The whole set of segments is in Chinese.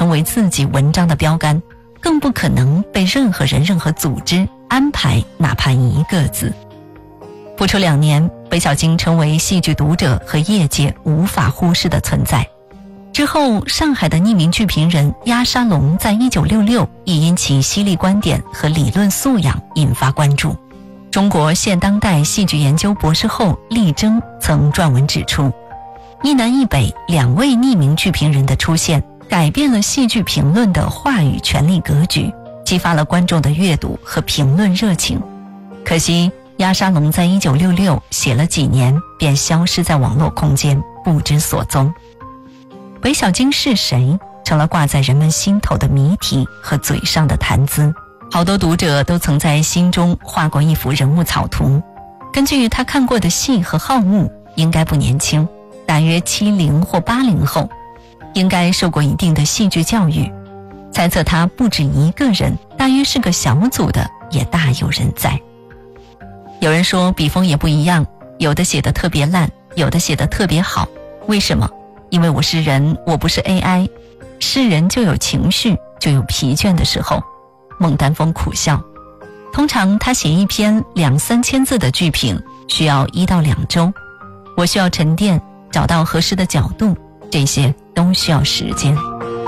成为自己文章的标杆，更不可能被任何人任何组织安排哪怕一个字。不出2年，北小京成为戏剧读者和业界无法忽视的存在。之后，上海的匿名剧评人鸭沙龙在1966也因其犀利观点和理论素养引发关注。中国现当代戏剧研究博士后厉征曾撰文指出，一南一北2位匿名剧评人的出现，改变了戏剧评论的话语权力格局，激发了观众的阅读和评论热情。可惜鸭沙龙在1966写了几年便消失在网络空间，不知所踪。北小京是谁，成了挂在人们心头的谜题和嘴上的谈资。好多读者都曾在心中画过一幅人物草图，根据他看过的戏和好恶，应该不年轻，大约70或80后，应该受过一定的戏剧教育。猜测他不止一个人，大约是个小组的，也大有人在。有人说笔锋也不一样，有的写得特别烂，有的写得特别好。为什么？因为我是人，我不是 AI。 是人就有情绪，就有疲倦的时候。孟丹峰苦笑，通常他写一篇2-3千字的剧评需要1到2周，我需要沉淀，找到合适的角度，这些都需要时间。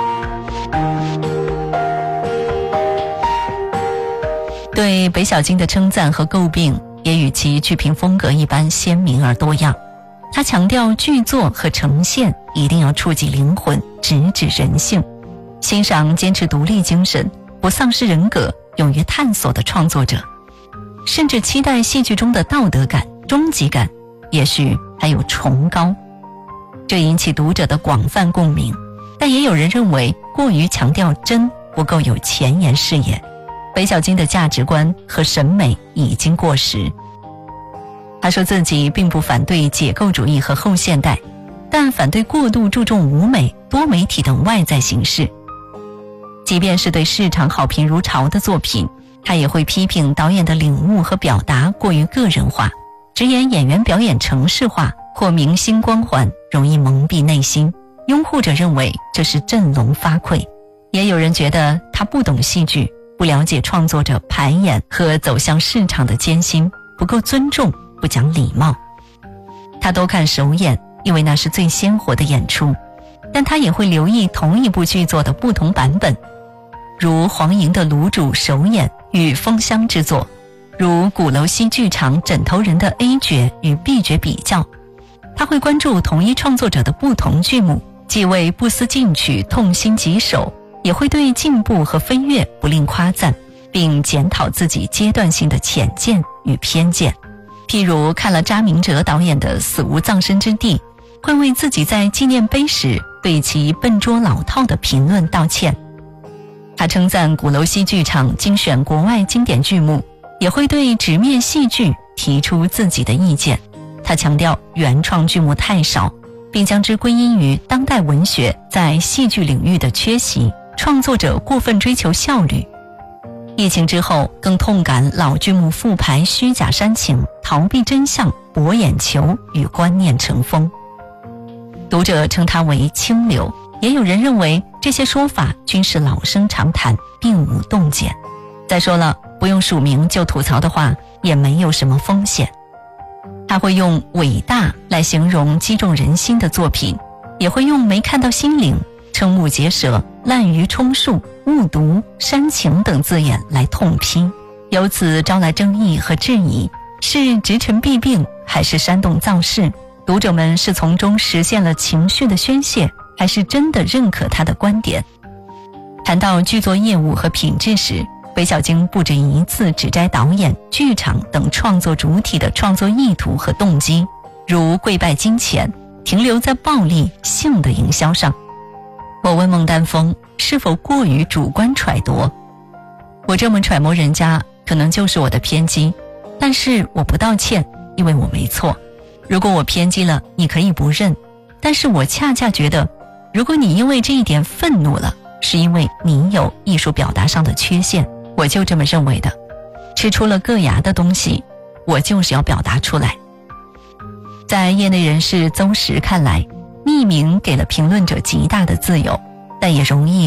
对北小京的称赞和诟病也与其剧评风格一般鲜明而多样。他强调剧作和呈现一定要触及灵魂，直指人性，欣赏坚持独立精神，不丧失人格，勇于探索的创作者，甚至期待戏剧中的道德感、终极感，也许还有崇高。这引起读者的广泛共鸣，但也有人认为过于强调真，不够有前沿视野。北小京的价值观和审美已经过时。他说自己并不反对解构主义和后现代，但反对过度注重舞美、多媒体等外在形式。即便是对市场好评如潮的作品，他也会批评导演的领悟和表达过于个人化，直言演员表演程式化或明星光环容易蒙蔽内心。拥护者认为这是振聋发聩，也有人觉得他不懂戏剧，不了解创作者排演和走向市场的艰辛，不够尊重，不讲礼貌。他多看首演，因为那是最鲜活的演出，但他也会留意同一部剧作的不同版本，如黄莹的卤煮首演与封箱之作，如鼓楼西剧场枕头人的 A 角与 B 角比较。他会关注同一创作者的不同剧目，既为不思进取痛心疾首，也会对进步和飞跃不吝夸赞，并检讨自己阶段性的浅见与偏见。譬如看了查明哲导演的《死无葬身之地》，会为自己在纪念碑时对其笨拙老套的评论道歉。他称赞鼓楼西剧场精选国外经典剧目，也会对直面戏剧提出自己的意见。他强调原创剧目太少，并将之归因于当代文学在戏剧领域的缺席，创作者过分追求效率。疫情之后，更痛感老剧目复排虚假煽情，逃避真相，博眼球与观念成风。读者称他为清流，也有人认为这些说法均是老生常谈，并无洞见。再说了，不用署名就吐槽的话，也没有什么风险。他会用伟大来形容击中人心的作品，也会用没看到心灵、瞠目结舌、滥竽充数、误读、煽情等字眼来痛批，由此招来争议和质疑，是直陈弊病还是煽动造势？读者们是从中实现了情绪的宣泄，还是真的认可他的观点？谈到剧作业务和品质时，北小京不止一次指摘导演、剧场等创作主体的创作意图和动机，如跪拜金钱，停留在暴力、性的营销上。我问孟丹峰是否过于主观揣度？我这么揣摩人家，可能就是我的偏激，但是我不道歉，因为我没错。如果我偏激了，你可以不认，但是我恰恰觉得，如果你因为这一点愤怒了，是因为你有艺术表达上的缺陷，我就这么认为的。吃出了硌牙的东西，我就是要表达出来。在业内人士邹石看来，匿名给了评论者极大的自由，但也容易